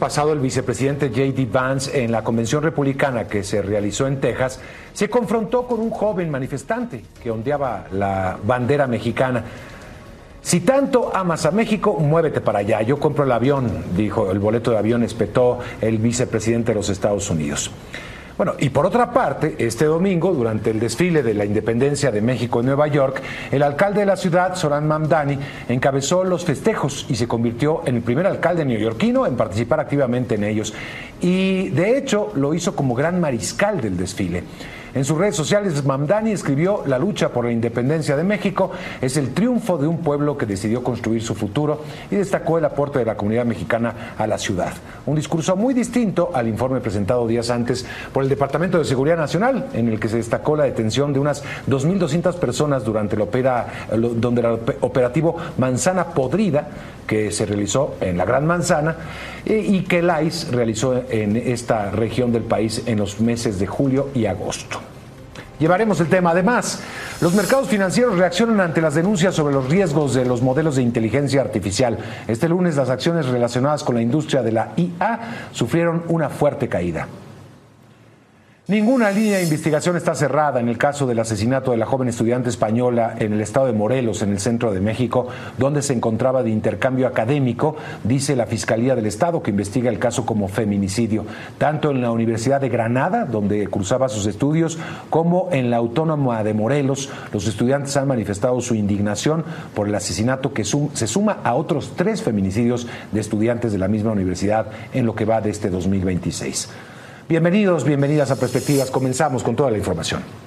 pasado, el vicepresidente J.D. Vance, en la convención republicana que se realizó en Texas, se confrontó con un joven manifestante que ondeaba la bandera mexicana. Si tanto amas a México, muévete para allá. Yo compro el avión, dijo. El boleto de avión, espetó el vicepresidente de los Estados Unidos. Bueno, y por otra parte, este domingo, durante el desfile de la independencia de México en Nueva York, el alcalde de la ciudad, Zohran Mamdani, encabezó los festejos y se convirtió en el primer alcalde neoyorquino en participar activamente en ellos. Y de hecho, lo hizo como gran mariscal del desfile. En sus redes sociales, Mamdani escribió: la lucha por la independencia de México es el triunfo de un pueblo que decidió construir su futuro, y destacó el aporte de la comunidad mexicana a la ciudad. Un discurso muy distinto al informe presentado días antes por el Departamento de Seguridad Nacional, en el que se destacó la detención de unas 2.200 personas durante el operativo Manzana Podrida, que se realizó en la Gran Manzana y que el ICE realizó en esta región del país en los meses de julio y agosto. Llevaremos el tema. Además, los mercados financieros reaccionan ante las denuncias sobre los riesgos de los modelos de inteligencia artificial. Este lunes, las acciones relacionadas con la industria de la IA sufrieron una fuerte caída. Ninguna línea de investigación está cerrada en el caso del asesinato de la joven estudiante española en el estado de Morelos, en el centro de México, donde se encontraba de intercambio académico, dice la Fiscalía del Estado, que investiga el caso como feminicidio. Tanto en la Universidad de Granada, donde cursaba sus estudios, como en la Autónoma de Morelos, los estudiantes han manifestado su indignación por el asesinato, que se suma a otros 3 feminicidios de estudiantes de la misma universidad en lo que va de este 2026. Bienvenidos, bienvenidas a Perspectivas. Comenzamos con toda la información.